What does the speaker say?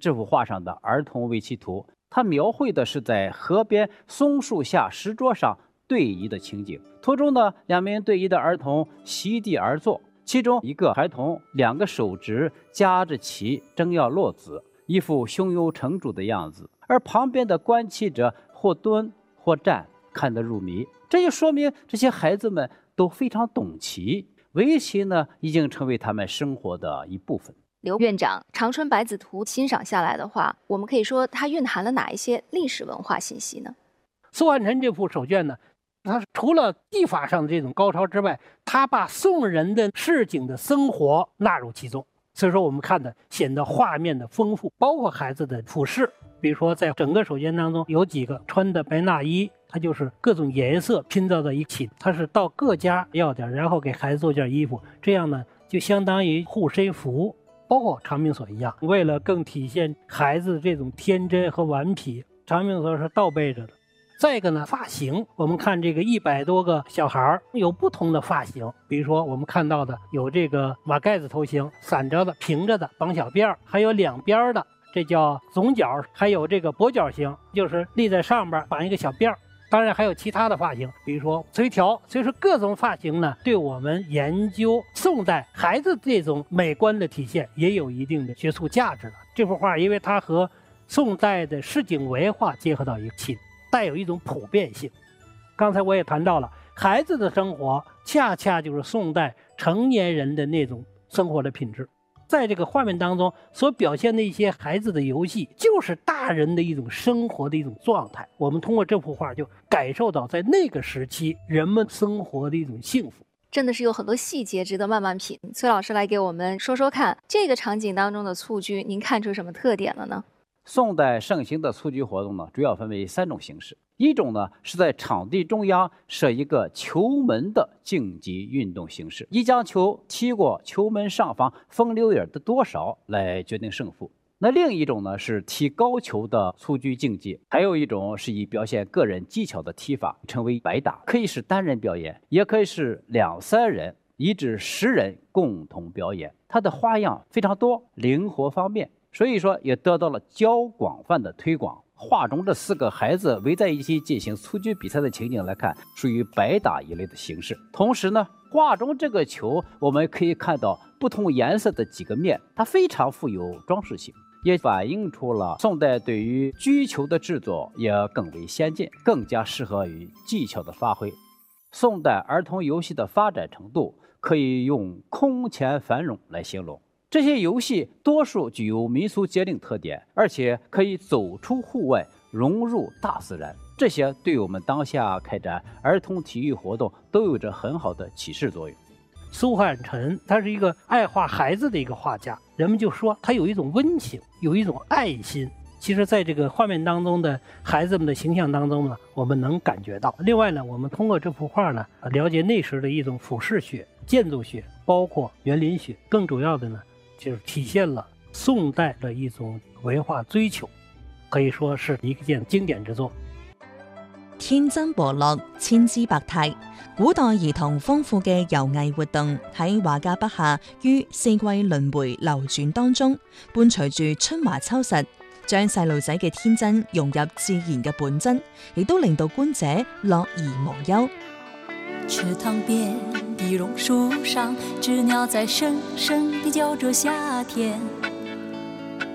这幅画上的儿童围棋图，它描绘的是在河边松树下石桌上对弈的情景。图中呢，2名对弈的儿童席地而坐，其中一个孩童2个手指夹着棋，正要落子，一副胸有成竹的样子，而旁边的观棋者或蹲或站，看得入迷。这就说明这些孩子们都非常懂棋，围棋呢已经成为他们生活的一部分。 刘院长，长春百子图欣赏下来的话，我们可以说它蕴含了哪一些历史文化信息呢？ 苏汉臣这幅手卷呢，它除了技法上的这种高超之外，它把宋人的市井的生活纳入其中，所以说我们看的显得画面的丰富，包括孩子的服饰。比如说在整个手卷当中有几个穿的白衲衣，它就是各种颜色拼造在一起，它是到各家要点，然后给孩子做件衣服，这样呢就相当于护身符。包括长命锁一样，为了更体现孩子这种天真和顽皮，长命锁是倒背着的。再一个呢，发型，我们看这个100多个小孩有不同的发型，比如说我们看到的有这个马盖子头型，散着的、平着的、绑小辫儿，还有2边的，这叫总角，还有这个跛脚型，就是立在上边绑一个小辫儿。当然还有其他的发型，比如说垂髫。所以说各种发型呢，对我们研究宋代孩子这种美观的体现也有一定的学术价值了。这幅画因为它和宋代的市井文化结合到一起，带有一种普遍性。刚才我也谈到了，孩子的生活恰恰就是宋代成年人的那种生活的品质。在这个画面当中所表现的一些孩子的游戏，就是大人的一种生活的一种状态。我们通过这幅画就感受到在那个时期人们生活的一种幸福。 真的是有很多细节值得慢慢品。崔老师来给我们说说看，这个场景当中的蹴鞠，您看出什么特点了呢？ 宋代盛行的蹴鞠活动呢，主要分为3种形式。一种呢是在场地中央设一个球门的竞技运动形式，以将球踢过球门上方风溜影的多少来决定胜负。那另一种呢是踢高球的蹴鞠竞技，还有一种是以表现个人技巧的踢法，称为百打，可以是单人表演，也可以是2、3人1至10人共同表演。它的花样非常多，灵活方便，所以说也得到了较广泛的推广。画中这4个孩子围在一起进行蹴鞠比赛的情景来看，属于百打一类的形式。同时呢，画中这个球我们可以看到不同颜色的几个面，它非常富有装饰性，也反映出了宋代对于鞠球的制作也更为先进，更加适合于技巧的发挥。宋代儿童游戏的发展程度可以用空前繁荣来形容。这些游戏多数具有民俗节令特点，而且可以走出户外，融入大自然。这些对我们当下开展儿童体育活动都有着很好的启示作用。 苏汉臣他是一个爱画孩子的一个画家，人们就说他有一种温情，有一种爱心。其实在这个画面当中的孩子们的形象当中呢，我们能感觉到。另外呢，我们通过这幅画呢，了解那时的一种俯视学、建筑学，包括园林学。更主要的呢，就是体现了宋代的一種文化追求，可以說是一件經典之作。 天真和樂，千姿百態，古代兒童豐富嘅遊藝活動喺畫家筆下於4季輪迴流轉當中，伴隨住春華秋實，將細路仔嘅天真融入自然嘅本真，亦都令到觀者樂而忘憂。 池塘邊的榕樹上，知鳥在聲聲地叫着夏天。